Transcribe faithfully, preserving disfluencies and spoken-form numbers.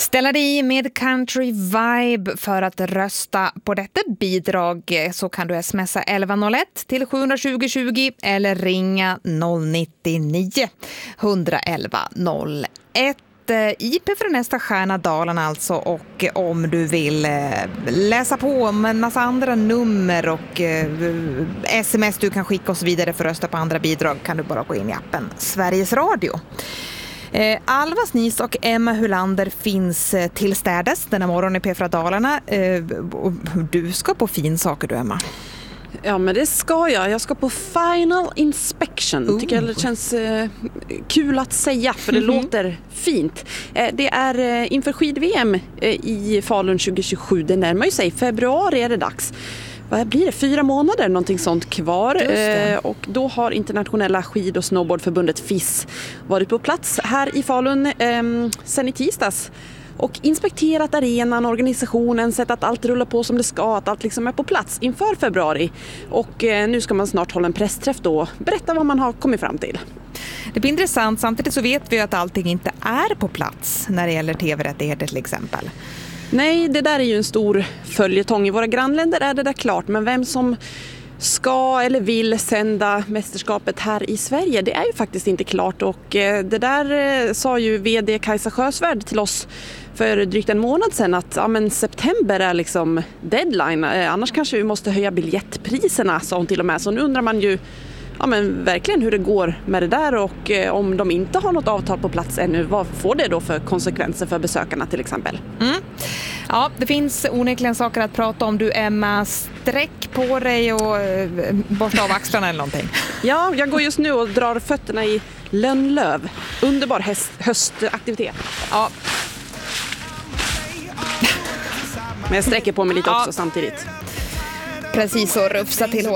Ställa dig med Country Vibe för att rösta på detta bidrag, så kan du smsa elva noll ett till sju tjugo tjugo eller ringa noll nio nio ett ett ett noll ett. I P för nästa stjärna Dalarna alltså, och om du vill läsa på om en massa andra nummer och sms du kan skicka och så vidare för att rösta på andra bidrag, kan du bara gå in i appen Sveriges Radio. Eh, Alva Snis och Emma Hulander finns eh, till städes denna morgon i P för Dalarna. Eh, och du ska på fin saker, du, Emma. Ja, men det ska jag. Jag ska på Final Inspection. Oh. Tycker jag det känns eh, kul att säga, för det mm-hmm. låter fint. Eh, det är eh, inför skid-V M eh, i Falun tjugo tjugosju. Det närmar ju sig. Februari är det dags. Vad blir det? Fyra månader, någonting sånt kvar. Eh, och då har internationella skid- och snowboardförbundet F I S varit på plats här i Falun eh, sen i tisdags. Och inspekterat arenan, organisationen, sett att allt rullar på som det ska, att allt liksom är på plats inför februari. Och eh, nu ska man snart hålla en pressträff då och berätta vad man har kommit fram till. Det blir intressant. Samtidigt så vet vi att allting inte är på plats när det gäller tv-rättigheter till exempel. Nej, det där är ju en stor följetong. I våra grannländer är det där klart, men vem som ska eller vill sända mästerskapet här i Sverige, det är ju faktiskt inte klart. Och det där sa ju vd Kajsa Sjösvärd till oss för drygt en månad sedan, att ja, men september är liksom deadline. Annars kanske vi måste höja biljettpriserna, sa hon till och med. Så nu undrar man ju ja, men verkligen hur det går med det där, och eh, om de inte har något avtal på plats ännu, vad får det då för konsekvenser för besökarna till exempel? Mm. Ja, det finns onekligen saker att prata om. Du, Emma, sträck på dig och eh, borsta av axlarna eller någonting. Ja, jag går just nu och drar fötterna i Lönnlöv. Underbar höst, höstaktivitet. Ja. Men jag sträcker på mig lite också ja. samtidigt. Precis så, rufsa till hår.